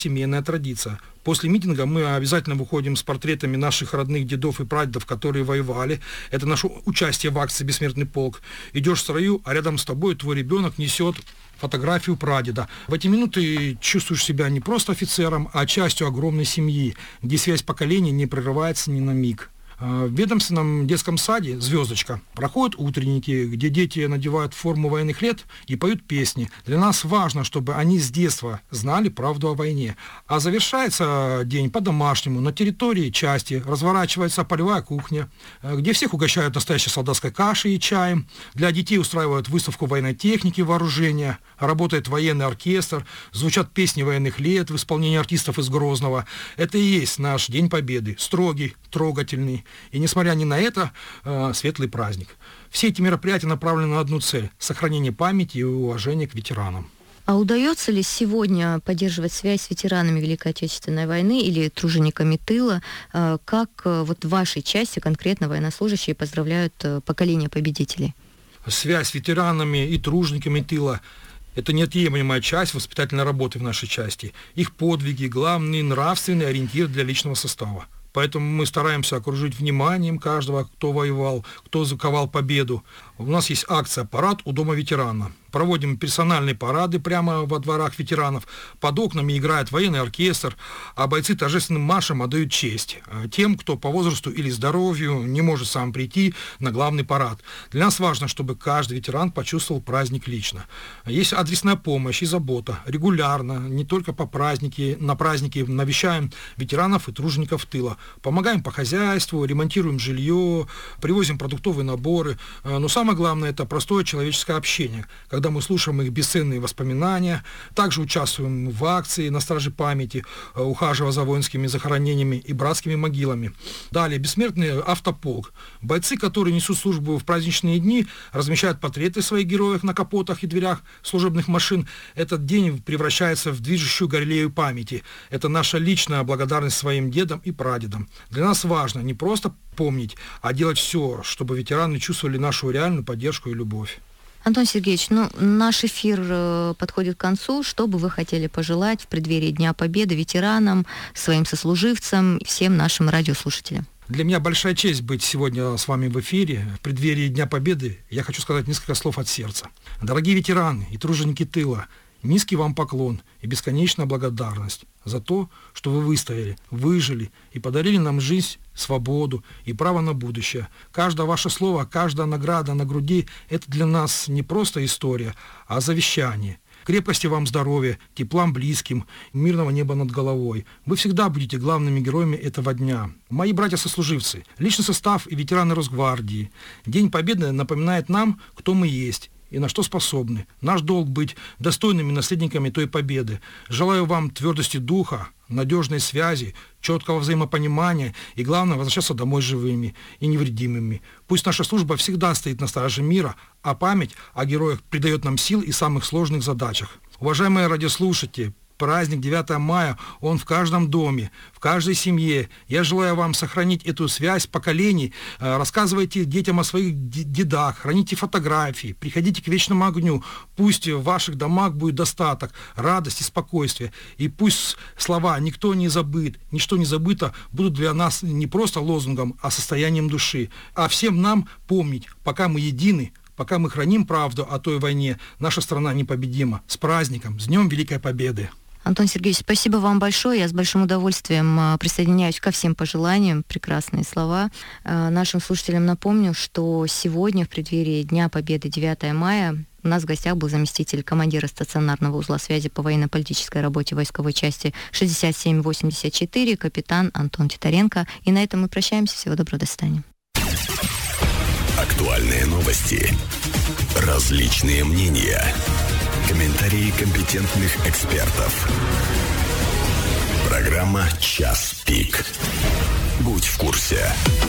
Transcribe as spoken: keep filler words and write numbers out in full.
Семейная традиция. После митинга мы обязательно выходим с портретами наших родных дедов и прадедов, которые воевали. Это наше участие в акции «Бессмертный полк». Идешь в строю, а рядом с тобой твой ребенок несет фотографию прадеда. В эти минуты чувствуешь себя не просто офицером, а частью огромной семьи, где связь поколений не прерывается ни на миг. В ведомственном детском саде «Звездочка» проходят утренники, где дети надевают форму военных лет и поют песни. Для нас важно, чтобы они с детства знали правду о войне. А завершается день по-домашнему. На территории части разворачивается полевая кухня, где всех угощают настоящей солдатской кашей и чаем. Для детей устраивают выставку военной техники, вооружения. Работает военный оркестр, звучат песни военных лет в исполнении артистов из Грозного. Это и есть наш День Победы. Строгий, трогательный. И несмотря ни на это, э, светлый праздник. Все эти мероприятия направлены на одну цель – сохранение памяти и уважения к ветеранам. А удается ли сегодня поддерживать связь с ветеранами Великой Отечественной войны или тружениками тыла? Э, как э, вот в вашей части конкретно военнослужащие поздравляют э, поколение победителей? Связь с ветеранами и тружениками тыла – это неотъемлемая часть воспитательной работы в нашей части. Их подвиги – главный нравственный ориентир для личного состава. Поэтому мы стараемся окружить вниманием каждого, кто воевал, кто заковал победу. У нас есть акция «Парад у дома ветерана». Проводим персональные парады прямо во дворах ветеранов. Под окнами играет военный оркестр, а бойцы торжественным маршем отдают честь тем, кто по возрасту или здоровью не может сам прийти на главный парад. Для нас важно, чтобы каждый ветеран почувствовал праздник лично. Есть адресная помощь и забота. Регулярно, не только по празднике, на праздники навещаем ветеранов и тружеников тыла. Помогаем по хозяйству, ремонтируем жилье, привозим продуктовые наборы. Но самое главное – это простое человеческое общение, когда мы слушаем их бесценные воспоминания, также участвуем в акции на страже памяти, ухаживая за воинскими захоронениями и братскими могилами. Далее, бессмертный автополк. Бойцы, которые несут службу в праздничные дни, размещают портреты своих героев на капотах и дверях служебных машин. Этот день превращается в движущую галерею памяти. Это наша личная благодарность своим дедам и прадедам. Для нас важно не просто помнить, а делать все, чтобы ветераны чувствовали нашу реальную поддержку и любовь. Антон Сергеевич, ну, наш эфир э, подходит к концу. Что бы вы хотели пожелать в преддверии Дня Победы ветеранам, своим сослуживцам и всем нашим радиослушателям? Для меня большая честь быть сегодня с вами в эфире. В преддверии Дня Победы я хочу сказать несколько слов от сердца. Дорогие ветераны и труженики тыла, низкий вам поклон и бесконечная благодарность за то, что вы выстояли, выжили и подарили нам жизнь, свободу и право на будущее. Каждое ваше слово, каждая награда на груди – это для нас не просто история, а завещание. Крепости вам здоровья, теплам близким, мирного неба над головой. Вы всегда будете главными героями этого дня. Мои братья-сослуживцы, личный состав и ветераны Росгвардии. День Победы напоминает нам, кто мы есть и на что способны. Наш долг быть достойными наследниками той победы. Желаю вам твердости духа, надежной связи, четкого взаимопонимания и, главное, возвращаться домой живыми и невредимыми. Пусть наша служба всегда стоит на страже мира, а память о героях придает нам сил и самых сложных задачах. Уважаемые радиослушатели, праздник девятого мая, он в каждом доме, в каждой семье. Я желаю вам сохранить эту связь поколений. Рассказывайте детям о своих дедах, храните фотографии, приходите к вечному огню. Пусть в ваших домах будет достаток, радость и спокойствие. И пусть слова «никто не забыт», «ничто не забыто» будут для нас не просто лозунгом, а состоянием души. А всем нам помнить, пока мы едины, пока мы храним правду о той войне, наша страна непобедима. С праздником, с Днем Великой Победы! Антон Сергеевич, спасибо вам большое. Я с большим удовольствием присоединяюсь ко всем пожеланиям. Прекрасные слова. Нашим слушателям напомню, что сегодня, в преддверии Дня Победы девятого мая, у нас в гостях был заместитель командира стационарного узла связи по военно-политической работе войсковой части шестьдесят семь восемьдесят четыре, капитан Антон Титаренко. И на этом мы прощаемся. Всего доброго, до свидания. Актуальные новости, различные мнения, комментарии компетентных экспертов. Программа «Час пик». Будь в курсе.